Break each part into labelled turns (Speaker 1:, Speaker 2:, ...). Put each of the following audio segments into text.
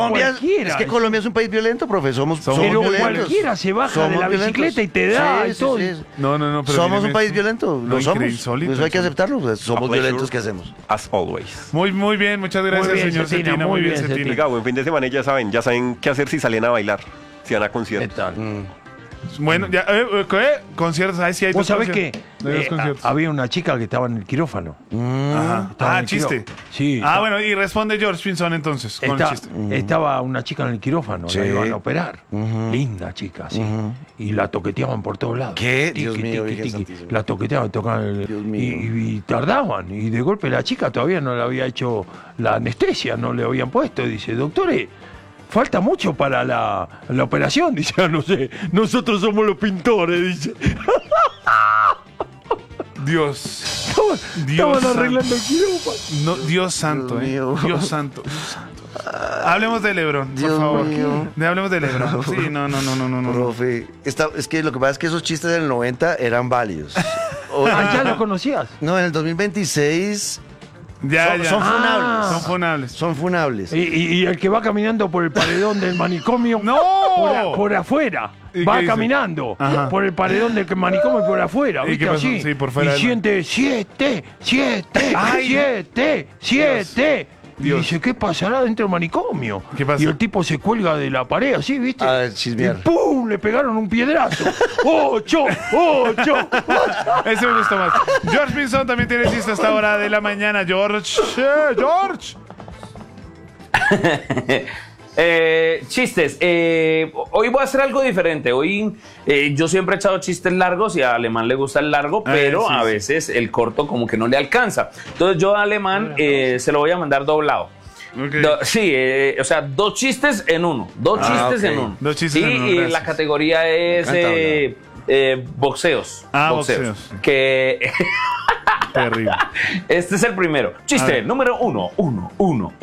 Speaker 1: Colombia,
Speaker 2: cualquiera.
Speaker 1: es que Colombia es un país violento, profe. Somos
Speaker 2: Pero
Speaker 1: violentos.
Speaker 2: cualquiera se baja de
Speaker 1: Somos
Speaker 2: la
Speaker 1: violentos.
Speaker 2: bicicleta y te da y todo.
Speaker 3: No, pero
Speaker 1: Somos
Speaker 3: míreme
Speaker 1: un país
Speaker 3: esto.
Speaker 1: violento,
Speaker 3: No,
Speaker 1: lo somos.
Speaker 3: insólito,
Speaker 1: Eso hay que
Speaker 3: insólito.
Speaker 1: aceptarlo, pues, somos
Speaker 4: pleasure.
Speaker 1: violentos, ¿qué hacemos?
Speaker 4: As always.
Speaker 3: Muy bien, muchas gracias,
Speaker 2: Muy bien,
Speaker 3: señor
Speaker 2: Cetina,
Speaker 3: Cetina.
Speaker 2: muy
Speaker 3: Muy bien,
Speaker 2: bien,
Speaker 3: Cetina.
Speaker 4: Oiga, buen fin de semana y ya saben qué hacer si salen a bailar, si van a
Speaker 2: ¿Qué
Speaker 4: conciertos.
Speaker 2: tal?
Speaker 3: Bueno, ya, ¿qué? Conciertos, ahí sí hay
Speaker 2: ¿Vos
Speaker 3: dos
Speaker 2: sabés
Speaker 3: conciertos.
Speaker 2: que
Speaker 3: Hay dos conciertos.
Speaker 2: había una chica que estaba en el quirófano?
Speaker 3: Ajá.
Speaker 2: Estaba en el
Speaker 3: Chiste.
Speaker 2: Sí.
Speaker 3: Bueno, y responde George Pinzón entonces con el chiste.
Speaker 2: Estaba una chica en el quirófano,
Speaker 1: Sí.
Speaker 2: la iban a operar. Linda chica, sí. Y la toqueteaban por todos lados.
Speaker 1: ¿Qué? Dios mío, Virgen Santísima.
Speaker 2: La toqueteaban, tocaban
Speaker 1: Dios mío.
Speaker 2: y tardaban. Y de golpe la chica todavía no le había hecho la anestesia, no le habían puesto. Dice, doctores, falta mucho para la operación. Dice, no sé, nosotros somos los pintores, dice.
Speaker 3: Dios.
Speaker 2: Estaban
Speaker 3: santo.
Speaker 2: arreglando el quirófano.
Speaker 3: No, Dios santo,
Speaker 1: Dios mío.
Speaker 3: Dios santo. Dios santo. Hablemos de LeBron, por
Speaker 1: Dios
Speaker 3: favor.
Speaker 1: mío.
Speaker 3: Hablemos de LeBron. Sí, no.
Speaker 1: Profe, es que lo que pasa es que esos chistes del 90 eran válidos.
Speaker 2: ¿Ya lo conocías?
Speaker 1: No, en el 2026
Speaker 3: Ya,
Speaker 1: son,
Speaker 3: ya.
Speaker 1: son funables.
Speaker 3: Son funables.
Speaker 1: Son funables.
Speaker 2: Y el que va caminando por el paredón del manicomio.
Speaker 3: ¡No!
Speaker 2: Por afuera.
Speaker 3: ¿Y qué
Speaker 2: Va
Speaker 3: dice?
Speaker 2: caminando
Speaker 3: Ajá.
Speaker 2: por el paredón del manicomio por afuera.
Speaker 3: ¿Y
Speaker 2: ¿Viste?
Speaker 3: qué pasó?
Speaker 2: Así.
Speaker 3: Sí, por fuera
Speaker 2: Y
Speaker 3: del-
Speaker 2: siente 7, 7,
Speaker 3: Ay.
Speaker 2: 7. Y
Speaker 3: Dios.
Speaker 2: dice, ¿qué pasará dentro del manicomio?
Speaker 3: ¿Qué pasa?
Speaker 2: Y el tipo se cuelga de la pared, así, ¿viste?
Speaker 1: A
Speaker 2: Y
Speaker 1: chismear.
Speaker 2: ¡pum! Le pegaron un piedrazo. 8.
Speaker 3: Ese me gustó más. George Pinzón también tiene chiste a esta hora de la mañana. George. George.
Speaker 5: Chistes. Hoy voy a hacer algo diferente. Hoy yo siempre he echado chistes largos y a Alemán le gusta el largo, pero
Speaker 3: sí,
Speaker 5: a
Speaker 3: sí.
Speaker 5: veces el corto como que no le alcanza. Entonces yo a Alemán se lo voy a mandar doblado.
Speaker 3: Ok.
Speaker 5: Sí, o sea, dos chistes en uno. Dos chistes
Speaker 1: ok.
Speaker 5: en uno.
Speaker 3: Dos chistes
Speaker 5: y,
Speaker 3: en uno,
Speaker 5: y
Speaker 3: gracias.
Speaker 5: la categoría es boxeos.
Speaker 3: Boxeos.
Speaker 5: Que
Speaker 3: Terrible.
Speaker 5: este es el primero.
Speaker 3: A
Speaker 5: Chiste
Speaker 3: ver.
Speaker 5: número uno,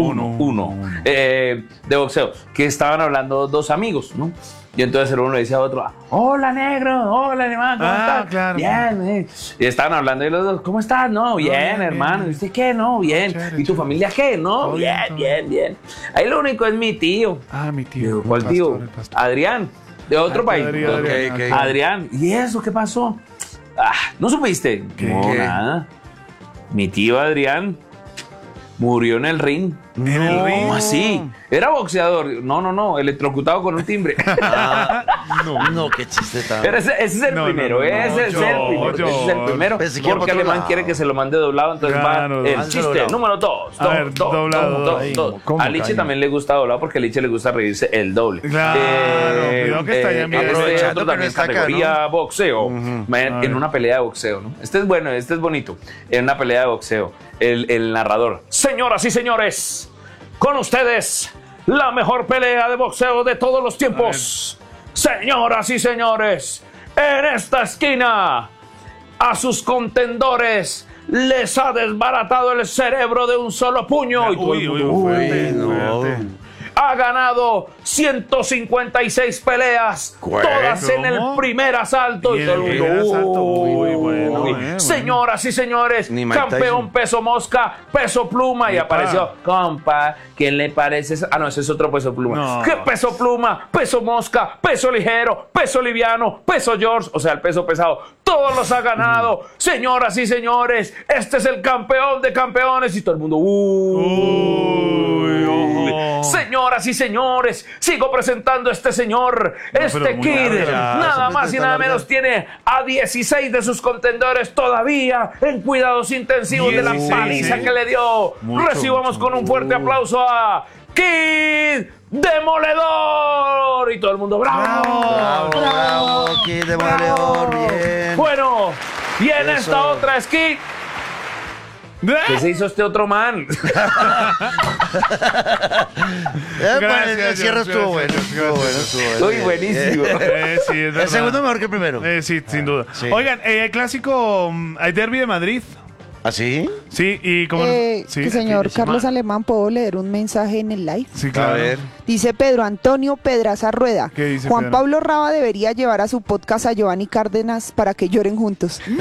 Speaker 5: de boxeo. Que estaban hablando dos amigos, ¿no? Y entonces el uno le dice a otro, hola negro, hola alemán, ¿cómo estás?
Speaker 3: Claro.
Speaker 5: Bien, Y estaban hablando y los dos, ¿cómo estás? No, bien,
Speaker 3: bien,
Speaker 5: hermano.
Speaker 3: bien.
Speaker 5: ¿Y usted qué? No, bien.
Speaker 3: Chévere,
Speaker 5: ¿Y tu
Speaker 3: chévere.
Speaker 5: familia qué? No,
Speaker 3: Todo bien,
Speaker 5: bien,
Speaker 3: todo
Speaker 5: bien. Ahí lo único es mi tío.
Speaker 3: Mi tío.
Speaker 5: Digo,
Speaker 3: el
Speaker 5: ¿cuál
Speaker 3: pastor,
Speaker 5: tío?
Speaker 3: el pastor.
Speaker 5: Adrián, de otro país.
Speaker 3: Adrián.
Speaker 1: Ok, ok.
Speaker 5: Adrián, ¿y eso qué pasó? ¿No supiste?
Speaker 3: ¿Qué?
Speaker 5: No,
Speaker 1: ¿Qué?
Speaker 5: nada. Mi tío Adrián murió en el ring.
Speaker 3: ¿En el ring?
Speaker 5: ¿Cómo así? Era boxeador. No, electrocutado con un timbre.
Speaker 1: No, qué chiste tan.
Speaker 5: Pero ese es el
Speaker 3: No,
Speaker 5: primero.
Speaker 3: no, no,
Speaker 5: Ese es el primero. Ese es el primero.
Speaker 1: Pensé que iba
Speaker 5: Porque
Speaker 1: por otro
Speaker 5: Alemán
Speaker 1: lado.
Speaker 5: quiere que se lo mande doblado. Entonces
Speaker 3: Claro,
Speaker 5: va el
Speaker 1: mándelo
Speaker 5: chiste
Speaker 1: doblado.
Speaker 5: número 2.
Speaker 3: A ver, doblado.
Speaker 2: ¿Cómo
Speaker 5: A Liche
Speaker 2: caña?
Speaker 5: también le gusta doblado porque a Liche le gusta reírse el doble.
Speaker 3: Claro, cuidado que está ya en video.
Speaker 1: Aprovechando
Speaker 5: otro
Speaker 1: que
Speaker 5: también
Speaker 1: no está acá,
Speaker 5: categoría
Speaker 1: ¿no?
Speaker 5: boxeo.
Speaker 3: A ver.
Speaker 5: En una pelea de boxeo, ¿no? Este es bueno, este es bonito. En una pelea de boxeo. El narrador. Señoras y señores, con ustedes, la mejor pelea de boxeo de todos los tiempos. Señoras y señores, en esta esquina, a sus contendores les ha desbaratado el cerebro de un solo puño. Y todo el mundo,
Speaker 3: fuerte,
Speaker 1: no.
Speaker 3: fuerte.
Speaker 5: ha ganado 156 peleas, todas en el
Speaker 3: ¿Cómo?
Speaker 5: primer asalto.
Speaker 3: Y
Speaker 5: Y
Speaker 3: en
Speaker 5: todo
Speaker 3: el
Speaker 5: el
Speaker 3: primer
Speaker 5: mundo,
Speaker 3: asalto, muy bueno, bueno.
Speaker 5: Señoras y señores,
Speaker 1: Ni Mike
Speaker 5: campeón
Speaker 1: Tyson.
Speaker 5: peso mosca, peso pluma. Y
Speaker 3: Epa.
Speaker 5: apareció, compa, ¿quién le parece? No, ese es otro peso pluma.
Speaker 3: No.
Speaker 5: ¿Qué peso pluma? Peso mosca, peso ligero, peso liviano, peso George, o sea, el peso pesado. Todos los ha ganado. Señoras y señores, este es el campeón de campeones. Y todo el mundo,
Speaker 3: Uy, ojo.
Speaker 5: Señoras y señores, sigo presentando a este señor, este
Speaker 3: pero muy
Speaker 5: kid,
Speaker 3: larga,
Speaker 5: nada
Speaker 1: esa
Speaker 5: más y
Speaker 1: está
Speaker 5: nada
Speaker 1: larga.
Speaker 5: menos tiene a 16 de sus contendores todavía en cuidados intensivos de la
Speaker 3: 16,
Speaker 5: paliza
Speaker 3: ¿eh?
Speaker 5: que le dio.
Speaker 3: Mucho,
Speaker 5: Recibamos
Speaker 3: mucho.
Speaker 5: con un fuerte aplauso a Kid Demoledor. Y todo el mundo, ¡bravo!
Speaker 1: Bravo, bravo, Kid Demoledor, bien.
Speaker 5: Bueno, y en
Speaker 1: Eso.
Speaker 5: esta otra esquina, ¿qué se hizo este otro man?
Speaker 3: Gracias,
Speaker 1: El cierre
Speaker 3: George,
Speaker 1: estuvo bueno.
Speaker 3: gracias,
Speaker 1: Estuvo bueno,
Speaker 3: gracias.
Speaker 1: estuvo bueno.
Speaker 5: Uy, buenísimo.
Speaker 3: Sí, es verdad.
Speaker 1: El segundo mejor que el primero.
Speaker 3: Sí, sin duda.
Speaker 1: Sí.
Speaker 3: Oigan, el clásico, hay derbi de Madrid.
Speaker 1: ¿Ah, sí?
Speaker 3: Sí, y como... sí,
Speaker 6: que señor
Speaker 2: fin de
Speaker 6: Carlos
Speaker 2: semana.
Speaker 6: Alemán, ¿puedo leer un mensaje en el live?
Speaker 3: sí,
Speaker 1: A
Speaker 3: claro.
Speaker 1: ver.
Speaker 6: Dice Pedro Antonio Pedraza Rueda.
Speaker 3: ¿Qué dice
Speaker 6: Juan
Speaker 3: Pedro?
Speaker 6: Pablo Raba debería llevar a su podcast a Giovanni Cárdenas para que lloren juntos.
Speaker 1: Sí,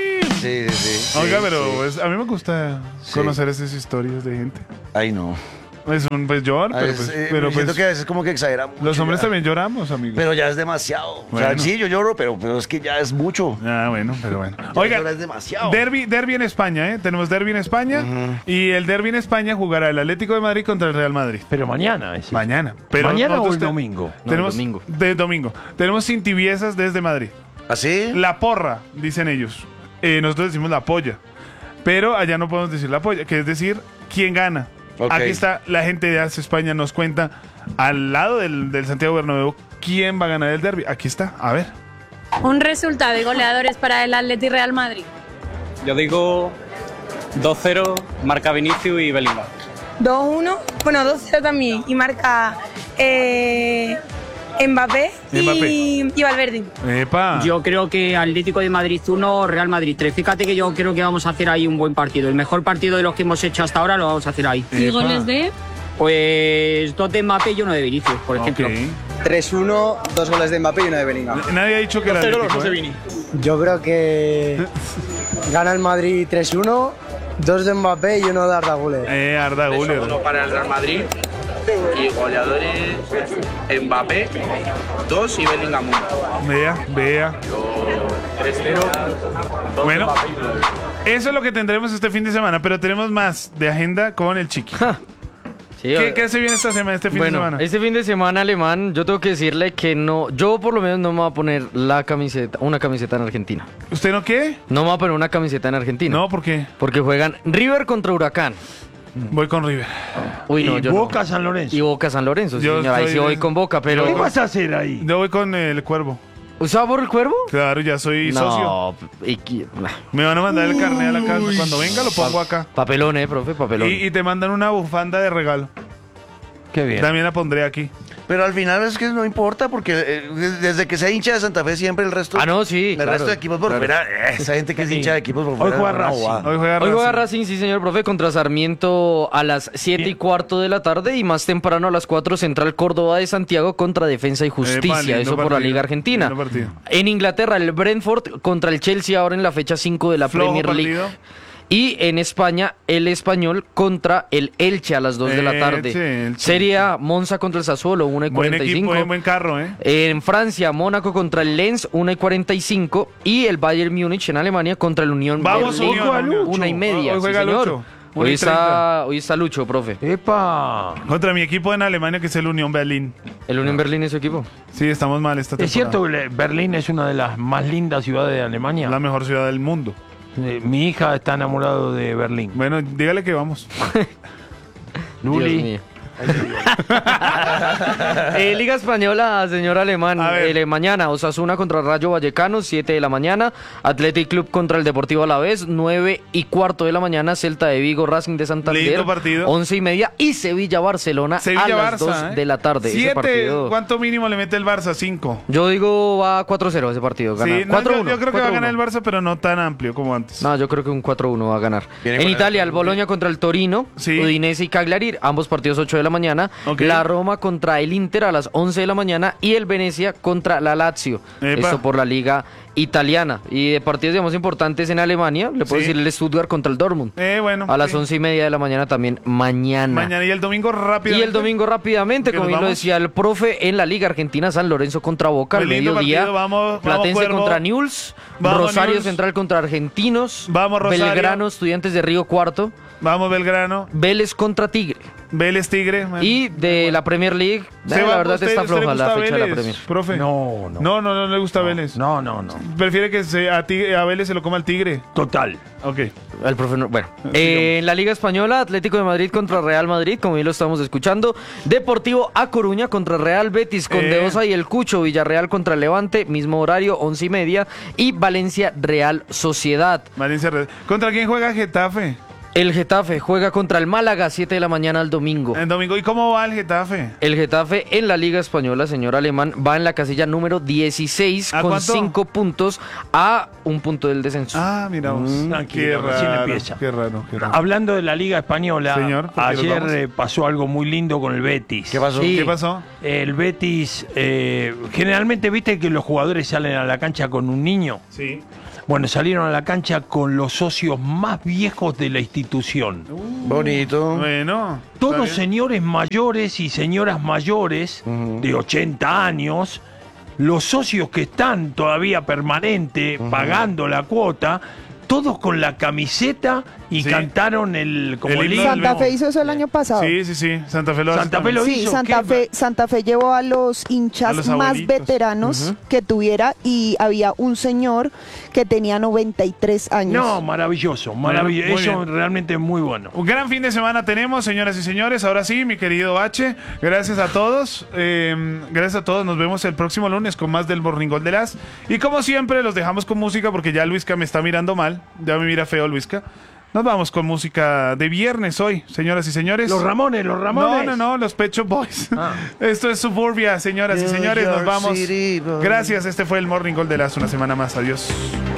Speaker 1: sí, sí.
Speaker 3: Oiga,
Speaker 1: sí,
Speaker 3: pero
Speaker 1: sí.
Speaker 3: a mí me gusta
Speaker 1: Sí.
Speaker 3: conocer esas historias de gente.
Speaker 1: Ay, no.
Speaker 3: Pues llorar,
Speaker 1: A
Speaker 3: pero
Speaker 1: veces,
Speaker 3: pues, pero
Speaker 1: siento
Speaker 3: pues,
Speaker 1: que a veces como que exageramos.
Speaker 3: los
Speaker 1: mucho
Speaker 3: hombres
Speaker 1: ya.
Speaker 3: también lloramos, amigo.
Speaker 1: Pero ya es demasiado. O sea,
Speaker 3: Bueno.
Speaker 1: sí, yo lloro, pero es que ya es mucho.
Speaker 3: Ah, bueno, pero bueno.
Speaker 1: Ya
Speaker 3: Oiga,
Speaker 1: llorar es demasiado.
Speaker 3: derbi en España, ¿eh? Tenemos derbi en España. Y el derbi en España jugará el Atlético de Madrid contra el Real Madrid.
Speaker 2: Pero mañana es.
Speaker 3: Mañana. Pero
Speaker 2: ¿Mañana o
Speaker 3: nosotros
Speaker 2: el domingo?
Speaker 7: No,
Speaker 3: Tenemos,
Speaker 7: el domingo.
Speaker 3: De domingo. Tenemos sin tibiezas desde Madrid.
Speaker 1: ¿Así?
Speaker 3: La porra, dicen ellos. Nosotros decimos la polla. Pero allá no podemos decir la polla, que es decir, ¿quién gana?
Speaker 1: Ok.
Speaker 3: Aquí está la gente de Hace España, nos cuenta al lado del Santiago Bernabéu quién va a ganar el derbi. Aquí está, a ver.
Speaker 8: Un resultado y goleadores para el Atleti y Real Madrid.
Speaker 9: Yo digo 2-0, marca Vinicius y Bellingham.
Speaker 8: 2-1, bueno, 2-0 también. Y marca Mbappé y Valverde.
Speaker 3: Epa.
Speaker 9: Yo creo que Atlético de Madrid 1, Real Madrid 3. Fíjate que yo creo que vamos a hacer ahí un buen partido. El mejor partido de los que hemos hecho hasta ahora lo vamos a hacer ahí.
Speaker 8: ¿Y
Speaker 3: Epa.
Speaker 8: goles de?
Speaker 9: Pues 2 de Mbappé y 1 de Vinicius, por ejemplo.
Speaker 3: Ok.
Speaker 10: 3-1, 2 goles de Mbappé y 1 de Bellingham.
Speaker 3: Nadie ha dicho que el Atlético, ¿eh?
Speaker 10: Yo creo que gana el Madrid 3-1, 2 de Mbappé y 1 de Arda Güler.
Speaker 3: Arda Güler.
Speaker 11: Para el Real Madrid y goleadores Mbappé 2 y Bellingham 1.
Speaker 3: Vea.
Speaker 11: 3-0.
Speaker 3: Bueno, eso es lo que tendremos este fin de semana, pero tenemos más de agenda con el Chiqui.
Speaker 7: Sí,
Speaker 3: ¿Qué se viene esta semana, este fin de
Speaker 7: bueno,
Speaker 3: semana?
Speaker 7: este fin de semana, Alemán, yo tengo que decirle que no, yo por lo menos no me voy a poner una camiseta en Argentina.
Speaker 3: ¿Usted no qué?
Speaker 7: No me voy a poner una camiseta en Argentina.
Speaker 3: No, ¿por qué?
Speaker 7: Porque juegan River contra Huracán.
Speaker 3: Voy con River.
Speaker 7: Uy, no,
Speaker 2: y
Speaker 7: yo
Speaker 2: Boca
Speaker 7: no.
Speaker 2: San Lorenzo.
Speaker 7: Y Boca San Lorenzo, sí,
Speaker 3: Yo
Speaker 7: señor. Ahí
Speaker 3: soy
Speaker 7: sí voy
Speaker 3: de-
Speaker 7: con Boca, pero...
Speaker 2: ¿Qué vas a hacer ahí?
Speaker 3: Yo voy con el Cuervo.
Speaker 7: ¿Usaba por el Cuervo?
Speaker 3: Claro, ya soy socio.
Speaker 7: No,
Speaker 3: Me van a mandar el carnet a la casa. Cuando venga lo pongo acá.
Speaker 7: papelón, profe, papelón.
Speaker 3: Y te mandan una bufanda de regalo.
Speaker 2: Qué bien.
Speaker 3: También la pondré aquí.
Speaker 1: Pero al final es que no importa porque desde que sea hincha de Santa Fe siempre el resto...
Speaker 7: Ah, no, sí,
Speaker 1: El
Speaker 7: claro,
Speaker 1: resto de equipos por
Speaker 7: claro.
Speaker 1: fuera, esa gente que es hincha de equipos por
Speaker 2: Hoy
Speaker 1: fuera.
Speaker 2: juega
Speaker 1: no,
Speaker 2: Racing.
Speaker 1: va.
Speaker 3: Hoy juega
Speaker 7: Hoy juega
Speaker 3: Racing.
Speaker 7: Racing, sí señor, profe, contra Sarmiento a las 7:15 de la tarde y más temprano a las 4 Central Córdoba de Santiago contra Defensa y Justicia,
Speaker 3: lindo
Speaker 7: eso por la
Speaker 3: partido,
Speaker 7: Liga Argentina.
Speaker 3: lindo partido.
Speaker 7: En Inglaterra el Brentford contra el Chelsea ahora en la fecha 5 de la
Speaker 3: Flojo
Speaker 7: Premier League.
Speaker 3: partido.
Speaker 7: Y en España, el Español contra el Elche a las 2 de la tarde.
Speaker 3: Elche.
Speaker 7: Serie A, Monza contra el Sassuolo, 1:45.
Speaker 3: Buen equipo, buen carro, ¿eh?
Speaker 7: En Francia, Mónaco contra el Lens, 1:45. Y el Bayern Múnich en Alemania contra el Unión
Speaker 3: Vamos,
Speaker 7: Berlín,
Speaker 3: Unión.
Speaker 7: 1:30.
Speaker 3: Hoy juega
Speaker 7: sí, señor.
Speaker 3: Lucho.
Speaker 7: Hoy
Speaker 3: 1:30.
Speaker 7: está Lucho, profe.
Speaker 2: ¡Epa!
Speaker 3: Contra mi equipo en Alemania, que es el Unión Berlín.
Speaker 7: ¿El Unión Berlín es su equipo?
Speaker 3: Sí, estamos mal esta temporada.
Speaker 2: Es cierto que Berlín es una de las más lindas ciudades de Alemania.
Speaker 3: La mejor ciudad del mundo.
Speaker 2: Mi hija está enamorada de Berlín.
Speaker 3: Bueno, dígale que vamos.
Speaker 2: Luli.
Speaker 7: Dios mío. Liga Española, señor Alemán.
Speaker 3: A ver.
Speaker 7: Mañana, Osasuna contra Rayo Vallecano, 7 de la mañana. Athletic Club contra el Deportivo Alavés, 9:15 de la mañana. Celta de Vigo, Racing de Santander,
Speaker 3: Lindo partido.
Speaker 7: 11:30. Y Sevilla-Barcelona a las 2 de la tarde. Ese
Speaker 3: 7,
Speaker 7: partido,
Speaker 3: ¿cuánto mínimo le mete el Barça? 5.
Speaker 7: yo digo va 4-0 ese partido. Gana.
Speaker 3: Sí, no,
Speaker 7: 4-1.
Speaker 3: yo creo que va a
Speaker 7: 4-1.
Speaker 3: ganar el Barça, pero no tan amplio como antes.
Speaker 7: No, yo creo que un 4-1 va a ganar.
Speaker 1: Viene
Speaker 7: En
Speaker 1: con
Speaker 7: Italia, el Bologna contra el Torino,
Speaker 3: Sí.
Speaker 7: Udinese y Cagliari, ambos partidos 8 de la mañana.
Speaker 3: Ok.
Speaker 7: La Roma contra el Inter a las 11 de la mañana y el Venecia contra la Lazio.
Speaker 3: Epa.
Speaker 7: Esto por la Liga Italiana. Y de partidos, digamos, importantes en Alemania, le puedo
Speaker 3: Sí.
Speaker 7: decir el Stuttgart contra el Dortmund.
Speaker 3: Bueno.
Speaker 7: A las
Speaker 3: sí.
Speaker 7: 11:30 de la mañana también mañana.
Speaker 3: Mañana y el domingo rápido.
Speaker 7: Y el domingo rápidamente,
Speaker 3: Que
Speaker 7: como
Speaker 3: nos
Speaker 7: bien lo
Speaker 3: vamos.
Speaker 7: decía el profe, en la Liga Argentina, San Lorenzo contra Boca al
Speaker 3: Muy lindo
Speaker 7: mediodía.
Speaker 3: partido, vamos,
Speaker 7: Platense
Speaker 3: Cuervo.
Speaker 7: contra Newell's.
Speaker 3: Vamos,
Speaker 7: Rosario
Speaker 3: Newell's.
Speaker 7: Central contra Argentinos.
Speaker 3: Vamos, Rosario.
Speaker 7: Belgrano, Estudiantes de Río Cuarto.
Speaker 3: Vamos, Belgrano.
Speaker 7: Vélez contra Tigre.
Speaker 3: Vélez Tigre. man.
Speaker 7: Y de la Premier League,
Speaker 3: ¿Se
Speaker 7: la
Speaker 3: va-
Speaker 7: verdad
Speaker 3: usted-
Speaker 7: está
Speaker 3: usted le
Speaker 7: floja la
Speaker 3: gusta
Speaker 7: fecha de la
Speaker 3: Vélez,
Speaker 7: Premier.
Speaker 3: profe?
Speaker 2: No.
Speaker 3: No le gusta Vélez.
Speaker 2: No.
Speaker 3: Prefiere que a Vélez se lo coma el Tigre.
Speaker 2: Total.
Speaker 3: Ok.
Speaker 7: El profe no- bueno, en la Liga Española, Atlético de Madrid contra Real Madrid, como bien lo estamos escuchando. Deportivo A Coruña contra Real Betis con De Osa y el Cucho. Villarreal contra Levante, mismo horario, 11:30. Y Valencia Real Sociedad.
Speaker 3: Valencia. ¿Contra quién juega Getafe?
Speaker 7: El Getafe juega contra el Málaga, 7 de la mañana al domingo.
Speaker 3: El domingo. ¿Y cómo va el Getafe?
Speaker 7: El Getafe en la Liga Española, señor Alemán, va en la casilla número 16
Speaker 3: ¿A
Speaker 7: con
Speaker 3: cuánto?
Speaker 7: 5 puntos a un punto del descenso.
Speaker 3: Ah, mira vos. Qué
Speaker 2: Tranquilo, recién
Speaker 3: raro.
Speaker 2: empieza.
Speaker 3: Qué raro.
Speaker 2: Hablando de la Liga Española,
Speaker 3: Señor, ¿por qué nos
Speaker 2: ayer
Speaker 3: vamos?
Speaker 2: pasó algo muy lindo con el Betis.
Speaker 1: ¿Qué pasó?
Speaker 7: Sí.
Speaker 3: ¿Qué pasó?
Speaker 2: El Betis, generalmente viste que los jugadores salen a la cancha con un niño.
Speaker 3: Sí.
Speaker 2: Bueno, salieron a la cancha con los socios más viejos de la institución.
Speaker 1: Bonito.
Speaker 3: Bueno.
Speaker 2: Todos
Speaker 3: está bien.
Speaker 2: señores mayores y señoras mayores de 80 años, los socios que están todavía permanente pagando la cuota, todos con la camiseta y
Speaker 3: Sí.
Speaker 2: cantaron el
Speaker 3: El himno
Speaker 6: Santa Fe hizo eso el año pasado.
Speaker 3: Sí, sí, sí. Santa Fe lo hace
Speaker 2: Santa Fe lo
Speaker 3: también.
Speaker 6: Sí,
Speaker 2: hizo.
Speaker 6: Santa Fe llevó a los hinchas
Speaker 3: A los
Speaker 6: más
Speaker 3: abuelitos.
Speaker 6: veteranos que tuviera y había un señor que tenía 93 años.
Speaker 2: No, maravilloso, maravilloso.
Speaker 3: Muy
Speaker 2: Eso
Speaker 3: bien.
Speaker 2: realmente es muy bueno.
Speaker 3: Un gran fin de semana tenemos, señoras y señores. Ahora sí, mi querido H. Gracias a todos. Gracias a todos. Nos vemos el próximo lunes con más del Morning Gol de las. Y como siempre, los dejamos con música porque ya Luisca me está mirando mal. Ya me mira feo, Luisca. Nos vamos con música de viernes hoy, señoras y señores.
Speaker 2: Los Ramones.
Speaker 3: No, los Pet Shop Boys. Esto es Suburbia, señoras y
Speaker 1: New
Speaker 3: señores. Nos
Speaker 1: York
Speaker 3: vamos.
Speaker 1: City Boys.
Speaker 3: Gracias. Este fue el Morning Gol de las. Una semana más. Adiós.